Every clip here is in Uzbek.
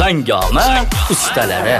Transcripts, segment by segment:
Hangoma ustalari.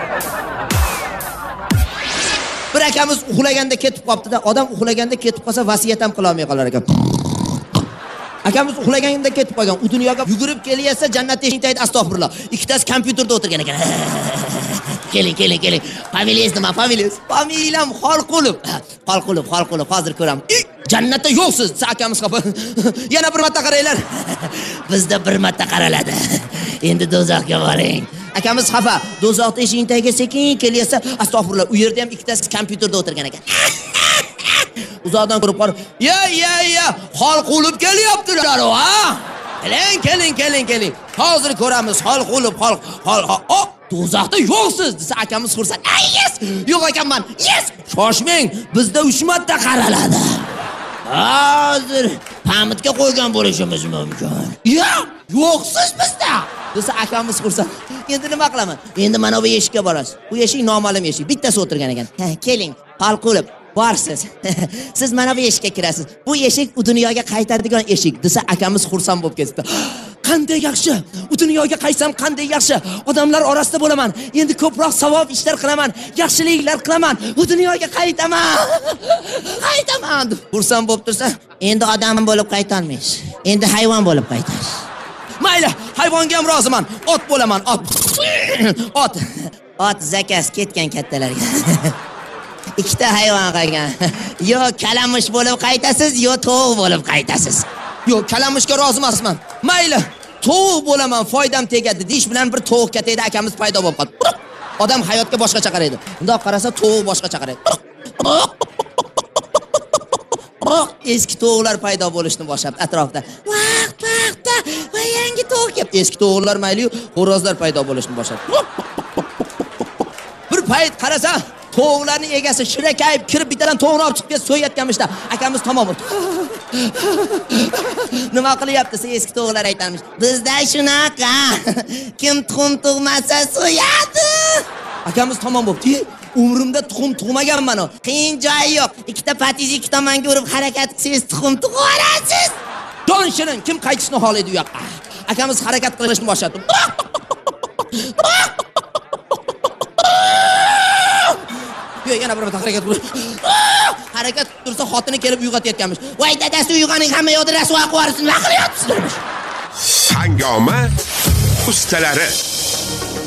Bir akamiz uxlaganda ketib qopti-da, odam uxlaganda ketib qolsa vasiyat ham qila olmay qolar ekan. Akamiz uxlaganda ketib qolgan, u dunyoga yugurib kelyapsa, jannatda eshitaydi astag'firullah. Ikkitasi kompyuterda o'tirgan ekan. Keling. Familiyangiz nima? Familiyam Xolqulov. Xolqulov, hozir ko'ramiz. Jannatda yo'qsiz, akamiz xafa. Yana bir marta qaranglar. Bizda bir marta qaraladi. Endi do'zaxga boring. Akamiz xafa. Do'zaxda eshikning tagiga sekin kelyapsa, astag'firullah, u yerda ham ikkitasi kompyuterda o'tirgan ekan. Uzoqdan ko'rib qolib, "Ya, Xolqulov kelyaptilar, ha? Keling. Hozir ko'ramiz, Xolqulov, do'zaxda yo'qsiz" desa akamiz xursand. "Yes! Yo'q ekanman. Yes! Shoshmang, bizda 3 marta qaraladi. Hozir pamitga qo'ygan bo'lishimiz mumkin." "Yo'qsiz bizda" desa akamiz xursand. "Endi nima qilaman? Endi mana bu eshikka borasiz. Bu eshik noma'lum eshik. Bittasi o'tirgan ekan. Keling, Xolqulov, borsiz. Siz mana bu eshikka kirasiz. Bu eshik u dunyoga qaytadigan eshik" desa akamiz xursand bo'lib ketdi. "Qanday yaxshi! U dunyoga qaytsam qanday yaxshi! Odamlar orasida bo'laman. Endi ko'proq savob ishlar qilaman, yaxshiliklar qilaman. U dunyoga qaytaman. Xursand bo'lib tursa, endi odam bo'lib qayta olmaysiz. Endi hayvon bo'lib qaytasiz. Mayli, hayvonga ham roziman. Ot bo'laman, ot. Ot zakas ketgan kattalarga. Ikkita hayvon qolgan. Yo kalamush bo'lib qaytasiz, yo tovuq bo'lib qaytasiz. Yo'q, kalamushga rozi emasman. Mayli, tovuq bo'laman, foydam tegadi. Dish bilan bir tovuq katayda akamiz paydo bo'lib qoldi. Odam hayotga boshqacha qaraydi. Bundoq qarasa tovuq boshqacha qaraydi. Eski tovuqlar paydo bo'lishni boshlab atrofda. Vaqtda va yangi tovuq kelib. Eski tovuqlar mayli-yu, xo'rozlar paydo bo'lishni boshladi. Bir payt qarasa, tovuqlarning egasi shirakayib kirib bittadan tovuqni olib chiqib so'yayotganmishda. Akamiz tamom bo'ldi. Nima qilyapti? Eski tovuqlar aytamish. Bizda shunaqa. Kim tuxum tug'masa so'yadi. Akamiz tamom bo'ldi. Umrimda tuxum tug'maganman o. Qiyin joyi yo'q. Ikkita patingizni ikki tomonga urib harakat qilsangiz tuxum tug'vorasiz. Don shirin, kim qaytishni xohlaydi u yoqqa? Akamiz harakat qilishni boshladi. Yana bir harakat qildi. Harakat tursa xotini kelib uyg'otayotganmish. "Voy dadasi, uyg'oning, hamma yo'lda rasvo qilyapsiz, nima qilyapsiz?" Hangoma ustalari.